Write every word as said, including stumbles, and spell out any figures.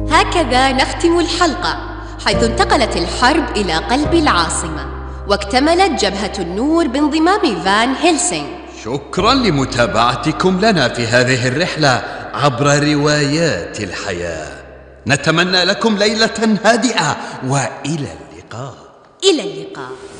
هكذا نختم الحلقة، حيث انتقلت الحرب إلى قلب العاصمة، واكتملت جبهة النور بانضمام فان هيلسينغ. شكرا لمتابعتكم لنا في هذه الرحلة عبر روايات الحياة. نتمنى لكم ليلة هادئة، وإلى اللقاء. إلى اللقاء.